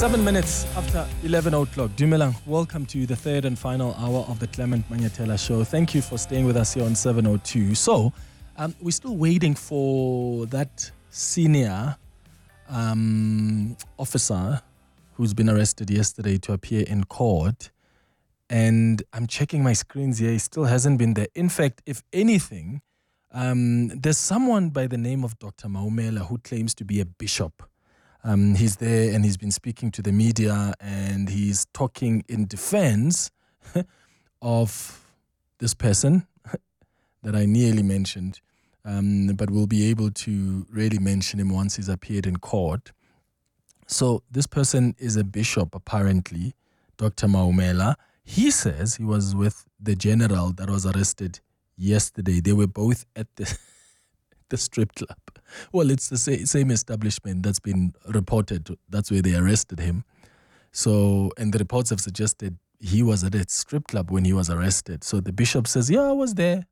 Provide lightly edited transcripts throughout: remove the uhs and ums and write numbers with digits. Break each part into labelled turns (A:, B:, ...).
A: 7 minutes after 11 o'clock. Dumelang, welcome to the third and final hour of the Clement Manyatela Show. Thank you for staying with us here on 702. So, we're still waiting for that senior officer who's been arrested yesterday to appear in court. And I'm checking my screens here. He still hasn't been there. In fact, if anything, there's someone by the name of Dr. Maumela who claims to be a bishop. He's there and he's been speaking to the media and he's talking in defense of this person that I nearly mentioned, but we'll be able to really mention him once he's appeared in court. So this person is a bishop, apparently, Dr. Maumela. He says he was with the general that was arrested yesterday. They were both at the strip club. Well, it's the same establishment that's been reported. That's where they arrested him. So, and the reports have suggested he was at a strip club when he was arrested. So the bishop says, yeah, I was there.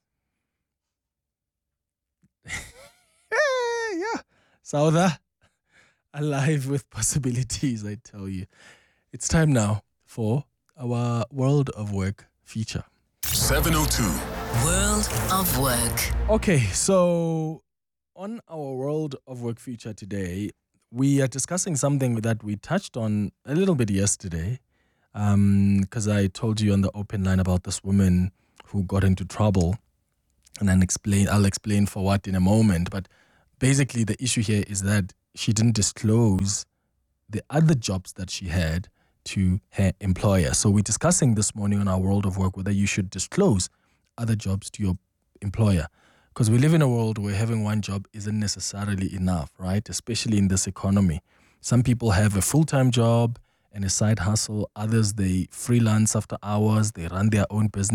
A: Yeah. Souther, alive with possibilities, I tell you. It's time now for our World of Work feature.
B: 702.
C: World of Work.
A: Okay, so on our World of Work feature today, we are discussing something that we touched on a little bit yesterday, because I told you on the open line about this woman who got into trouble, and I'll explain for what in a moment. But basically, the issue here is that she didn't disclose the other jobs that she had to her employer. So we're discussing this morning on our World of Work whether you should disclose other jobs to your employer. Because we live in a world where having one job isn't necessarily enough, right? Especially in this economy. Some people have a full-time job and a side hustle. Others, they freelance after hours. They run their own business.